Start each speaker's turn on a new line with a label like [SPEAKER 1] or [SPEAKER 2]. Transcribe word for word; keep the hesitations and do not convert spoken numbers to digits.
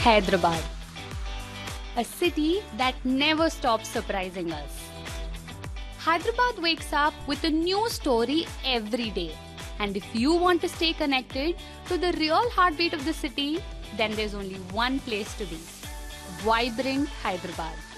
[SPEAKER 1] Hyderabad, a city that never stops surprising us. Hyderabad wakes up with a new story every day. And if you want to stay connected to the real heartbeat of the city, then there's only one place to be: Vibrant Hyderabad.